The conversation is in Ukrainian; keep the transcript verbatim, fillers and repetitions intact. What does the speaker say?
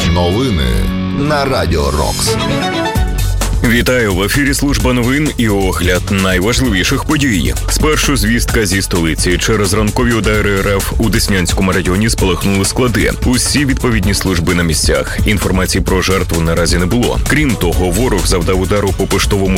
Новини на Радіо Рокс. Вітаю, в ефірі служба новин і огляд найважливіших подій. Спершу звістка зі столиці. Через ранкові удари РФ у Деснянському районі спалахнули склади. Усі відповідні служби на місцях. Інформації про жертву наразі не було. Крім того, ворог завдав удару по поштовому